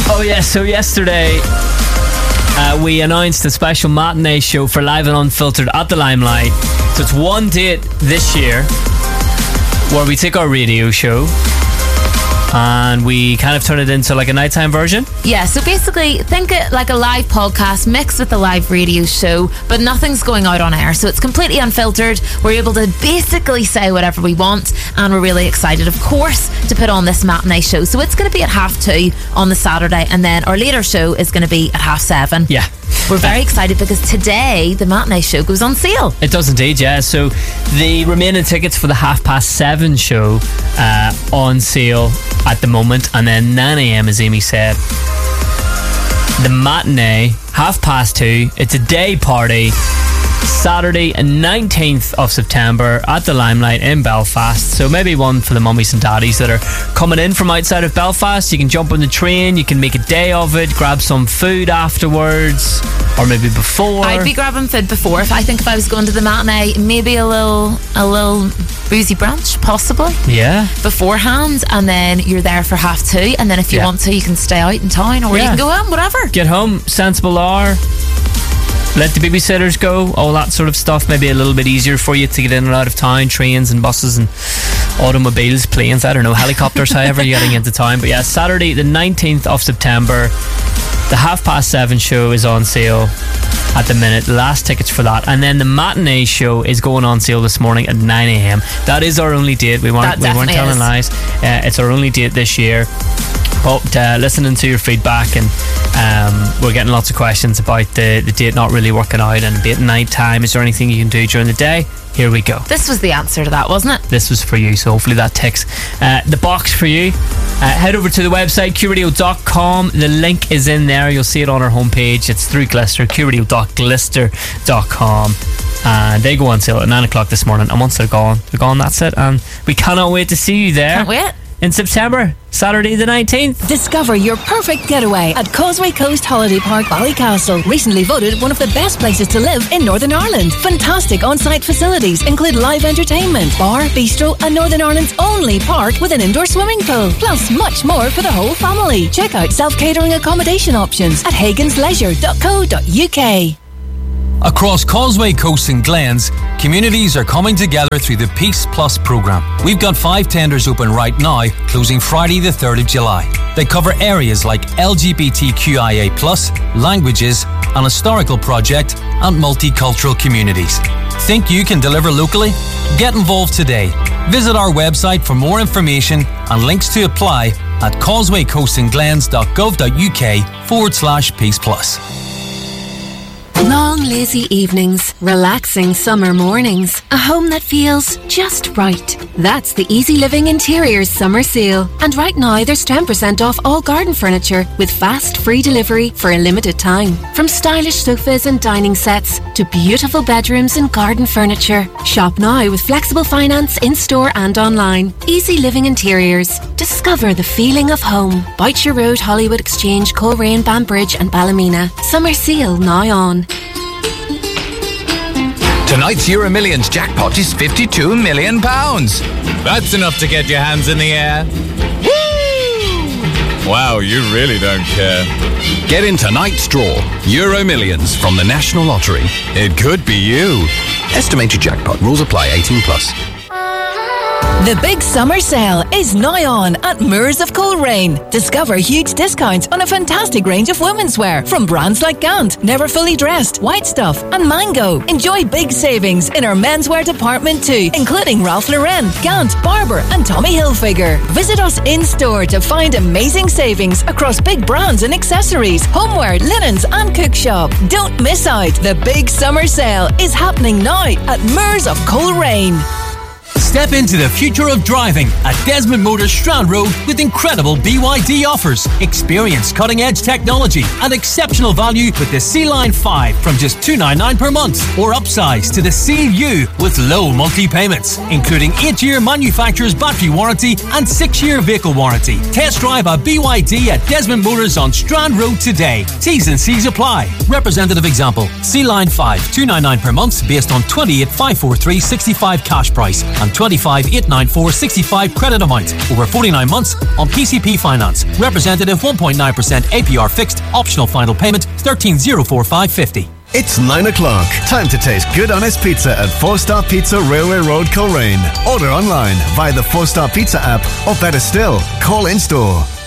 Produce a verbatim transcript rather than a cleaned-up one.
Oh yes, so yesterday uh, we announced a special matinee show for Live and Unfiltered at the Limelight. So it's one date this year where we take our radio show and we kind of turn it into like a nighttime version. Yeah, so basically think it like a live podcast mixed with a live radio show, but nothing's going out on air, so it's completely unfiltered. We're able to basically say whatever we want, and we're really excited, of course, to put on this matinee show. So it's going to be at half two on the Saturday, and then our later show is going to be at half seven. Yeah. We're very excited because today the matinee show goes on sale. It does indeed, yeah. So the remaining tickets for the half past seven show uh, on sale at the moment, and then nine a.m. as Amy said. The matinee, half past two. It's a day party. Saturday, nineteenth of September at the Limelight in Belfast. So maybe one for the mummies and daddies that are coming in from outside of Belfast. You can jump on the train, you can make a day of it, grab some food afterwards, or maybe before. I'd be grabbing food before. If I think if I was going to the matinee, maybe a little a little boozy brunch, possibly. Yeah. Beforehand, and then you're there for half two, and then if you Yeah. want to, you can stay out in town, or Yeah. you can go home, whatever. Get home, sensible hour. Let the babysitters go, all that sort of stuff. Maybe a little bit easier for you to get in and out of town. Trains and buses and automobiles, planes, I don't know, helicopters, however you're getting into town. But yeah, Saturday the nineteenth of September, the half past seven show is on sale at the minute. Last tickets for that. And then the matinee show is going on sale this morning at nine a.m. That is our only date. We weren't, we weren't telling is. lies. Uh, it's our only date this year. But uh, listening to your feedback, and um, we're getting lots of questions about the, the date not really working out and date night time. Is there anything you can do during the day? Here we go. This was the answer to that, wasn't it? This was for you, so hopefully that ticks uh, the box for you. Uh, head over to the website, q radio dot com. The link is in there. You'll see it on our homepage. It's through Glister, q radio dot glister dot com. And they go on sale at nine o'clock this morning. And once they're gone, they're gone, that's it. And we cannot wait to see you there. Can't wait. In September, Saturday the nineteenth. Discover your perfect getaway at Causeway Coast Holiday Park, Ballycastle. Recently voted one of the best places to live in Northern Ireland. Fantastic on-site facilities include live entertainment, bar, bistro, and Northern Ireland's only park with an indoor swimming pool. Plus much more for the whole family. Check out self-catering accommodation options at hagans leisure dot co dot u k. Across Causeway Coast and Glens, communities are coming together through the Peace Plus programme. We've got five tenders open right now, closing Friday the third of July. They cover areas like L G B T Q I A plus, languages, an historical project, and multicultural communities. Think you can deliver locally? Get involved today. Visit our website for more information and links to apply at causewaycoastandglens dot gov dot u k forward slash Peace Plus. Long, lazy evenings, relaxing summer mornings, a home that feels just right. That's the Easy Living Interiors summer sale. And right now there's ten percent off all garden furniture with fast free delivery for a limited time. From stylish sofas and dining sets to beautiful bedrooms and garden furniture. Shop now with flexible finance in-store and online. Easy Living Interiors. Discover the feeling of home. Boucher Road, Hollywood Exchange, Coleraine, Banbridge and Ballymena. Summer sale now on. Tonight's Euro Millions jackpot is fifty-two million pounds. That's enough to get your hands in the air. Woo! Wow, you really don't care. Get in tonight's draw. Euro Millions from the National Lottery. It could be you. Estimated jackpot. Rules apply. eighteen plus. The big summer sale is now on at Moors of Coleraine. Discover huge discounts on a fantastic range of women's wear from brands like Gant, Never Fully Dressed, White Stuff and Mango. Enjoy big savings in our menswear department too, including Ralph Lauren, Gant, Barber and Tommy Hilfiger. Visit us in-store to find amazing savings across big brands and accessories, homeware, linens and cook shop. Don't miss out. The big summer sale is happening now at Moors of Coleraine. Step into the future of driving at Desmond Motors Strand Road with incredible B Y D offers. Experience cutting-edge technology and exceptional value with the C-Line five from just two hundred ninety-nine pounds per month, or upsize to the Seal U with low monthly payments, including eight-year manufacturer's battery warranty and six-year vehicle warranty. Test drive a B Y D at Desmond Motors on Strand Road today. T's and C's apply. Representative example, C-Line five, two hundred ninety-nine pounds per month based on twenty-eight thousand five hundred forty-three pounds sixty-five cash price and Bank twenty-five eight nine four sixty-five credit amount. Over forty-nine months on P C P Finance. Representative one point nine percent A P R fixed. Optional final payment thirteen oh four five fifty. It's nine o'clock. Time to taste good honest pizza at Four Star Pizza Railway Road, Coleraine. Order online via the Four Star Pizza app or better still, call in store.